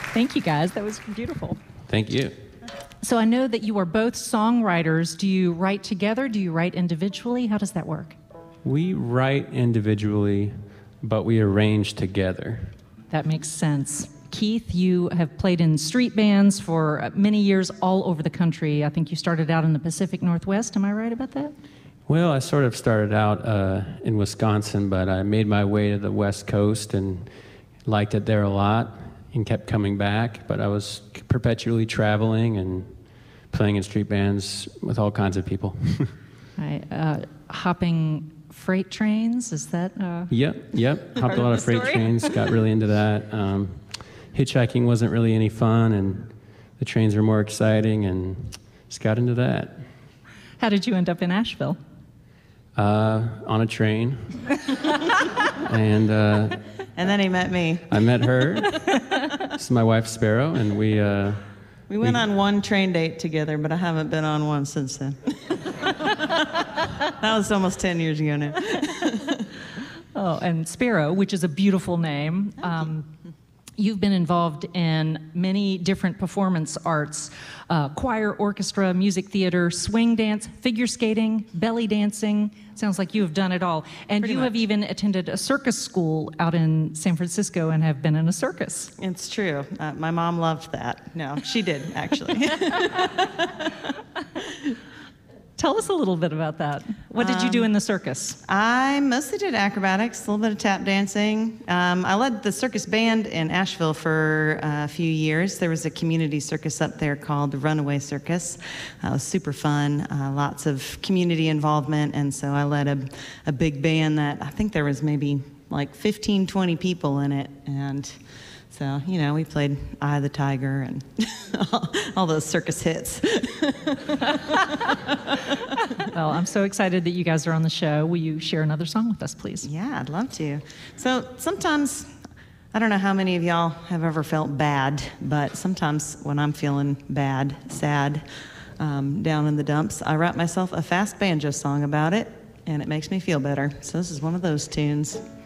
Thank you, guys. That was beautiful. Thank you. So I know that you are both songwriters. Do you write together? Do you write individually? How does that work? We write individually, but we arrange together. That makes sense. Keith, you have played in street bands for many years all over the country. I think you started out in the Pacific Northwest. Am I right about that? Well, I sort of started out in Wisconsin, but I made my way to the West Coast and liked it there a lot and kept coming back. But I was perpetually traveling and playing in street bands with all kinds of people. Hopping freight trains, is that? Yep. Hopped a lot of freight trains, got really into that. Hitchhiking wasn't really any fun, and the trains were more exciting, and just got into that. How did you end up in Asheville? On a train. And then he met me. I met her. This is my wife, Sparrow, and we went on one train date together, but I haven't been on one since then. That was almost 10 years ago now. Oh, and Sparrow, which is a beautiful name. You've been involved in many different performance arts, choir, orchestra, music theater, swing dance, figure skating, belly dancing. Sounds like you have done it all. And you have even attended a circus school out in San Francisco and have been in a circus. It's true. My mom loved that. No, she did, actually. Tell us a little bit about that. What did you do in the circus? I mostly did acrobatics, a little bit of tap dancing. I led the circus band in Asheville for a few years. There was a community circus up there called the Runaway Circus. It was super fun, lots of community involvement, and so I led a big band that I think there was maybe like 15, 20 people in it, and so, we played Eye of the Tiger and all those circus hits. Well, I'm so excited that you guys are on the show. Will you share another song with us, please? Yeah, I'd love to. So sometimes, I don't know how many of y'all have ever felt bad, but sometimes when I'm feeling bad, sad, down in the dumps, I write myself a fast banjo song about it, and it makes me feel better. So this is one of those tunes.